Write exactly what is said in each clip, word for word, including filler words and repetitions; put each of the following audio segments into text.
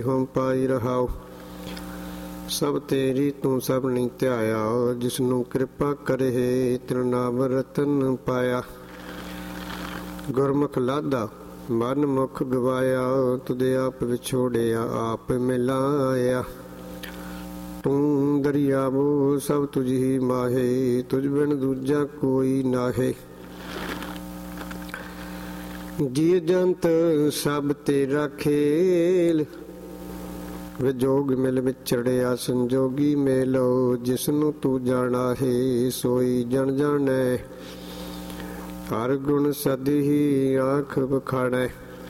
ਹਮ ਪਾਈ ਰਹਾਓ। ਸਭ ਤੇਰੀ ਤੂੰ ਸਭ ਨਹੀਂ ਧਿਆਇਆ, ਜਿਸਨੂੰ ਕਿਰਪਾ ਕਰੇ ਤਿਨ ਨਾਮ ਰਤਨ ਪਾਇਆ। ਗੁਰਮੁਖ ਲਾਧਾ ਮਨ ਮੁਖ ਗਵਾਇਆ, ਤੁਦੇ ਆਪ ਵਿਛੋੜਿਆ ਆਪ ਮਿਲਾਇਆ। ਤੂੰ ਦਰਿਆਵੋ ਸਭ ਤੁਝ ਹੀ ਮਾਹੇ, ਤੁਝ ਬਿਨ ਦੂਜਾ ਕੋਈ ਨਾਹੇ। ਜੀ ਜੰਤ ਸਭ ਤੇਰਾ ਖੇਲ, ਵਿਜੋਗ ਮਿਲ ਵਿਛੜਿਆ ਸੰਜੋਗੀ ਮੇਲੋ। ਜਿਸਨੂੰ ਤੂੰ ਜਾਣਾ ਹੈ ਸੋਈ ਜਨ ਜਾਣੈ, ਹਰ ਗੁਣ ਸਦੀ ਹੀ ਆਖ ਬਖਾਣੈ।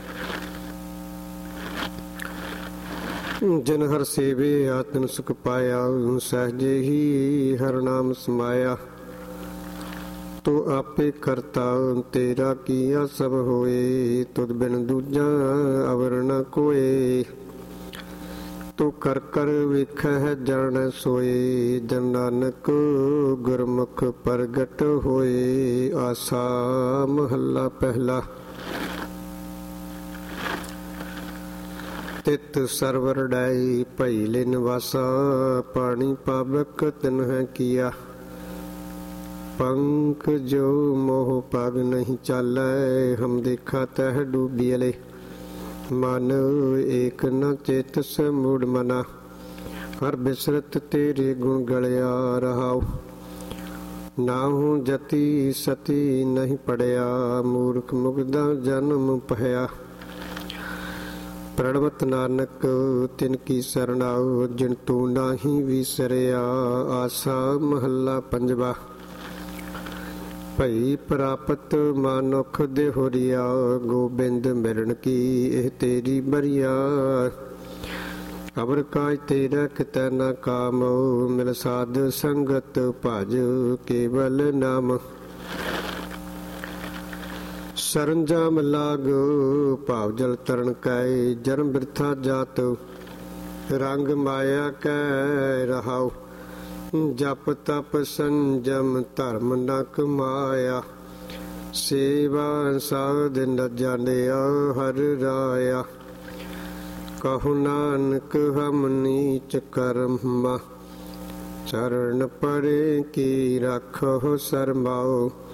ਜਨ ਹਰ ਸੇਵੇ ਆਤਨ ਸੁਖ ਪਾਇਆ, ਸਹਜੇ ਹੀ ਹਰ ਨਾਮ ਸਮਾਇਆ। ਤੂੰ ਆਪੇ ਕਰਤਾ ਤੇਰਾ ਕੀਆ ਸਭ ਹੋਏ, ਤੁਧ ਬਿਨ ਦੂਜਾ ਅਵਰ ਨ ਕੋਏ। ਤੂੰ ਕਰ ਕਰ ਵੇਖੈ ਜਾਣੈ ਸੋਏ, ਜਨ ਨਾਨਕ ਗੁਰਮੁਖ ਪ੍ਰਗਟ ਹੋਏ। ਆਸਾ ਮਹੱਲਾ ਪਹਿਲਾ। ਤਿਤ ਸਰਵਰ ਡਾਈ ਭਈ ਲੈ ਨਿਵਾਸਾ, ਪਾਣੀ ਪਾਵਕ ਤਿਨਹਿ ਕੀਆ। ਪੰਖ ਜੋ ਮੋਹ ਪਗ ਨਹੀਂ ਚਾਲੈ, ਹਮ ਦੇਖਾ ਤਹਿ ਡੂਬੀਲੇ। ਮਨ ਏਕ ਨ ਚੇਤਸ ਮੂੜ ਮਨਾ, ਹਰ ਬਿਸਰਤ ਤੇਰੇ ਗੁਣ ਗਲਿਆ ਰਹਾਉ। ਨਾਹੂ ਜਤੀ ਸਤੀ ਨਹੀਂ ਪੜਿਆ, ਮੂਰਖ ਮੁਗਦਾ ਜਨਮ ਪਹਿਆ। ਪ੍ਰਣਵਤ ਨਾਨਕ ਤਿਨ ਕੀ ਸਰਣਾਉ, ਜਿਨ ਤੂੰ ਨਾਹੀ ਵਿਸਰਿਆ। ਆਸਾ ਮਹੱਲਾ ਪੰਜਵਾ। ਭਈ ਪ੍ਰਾਪਤ ਮਾਨੁਖ ਦੇਹੁਰੀਆ, ਗੋਬਿੰਦ ਮਿਲਣ ਕੀ ਇਹ ਤੇਰੀ ਬਰੀਆ। ਅਵਰ ਕਾਜ ਤੇਰਾ ਕਿਤੈ ਨ ਕਾਮ, ਮਿਲ ਸਾਧ ਸੰਗਤ ਭਜ ਕੇਵਲ ਨਾਮ। ਸਰੰਜਾਮ ਲਾਗ ਭਾਵ ਜਲ ਤਰਨ ਕੈ, ਜਨਮ ਬਿਰਥਾ ਜਾਤ ਰੰਗ ਮਾਇਆ ਕੈ ਰਹਾਉ। ਜਪ ਤਪ ਸੰਜਮ ਧਰਮ ਨ ਕਮਾਇਆ, ਸੇਵਾ ਸਾਧ ਨ ਜਾਣਿਆ ਹਰ ਰਾਇਆ। ਕਹੋ ਨਾਨਕ ਹਮ ਨੀਚ ਕਰਮਾ, ਚਰਨ ਪਰੇ ਕੀ ਰੱਖੋ ਸਰਮਾਓ।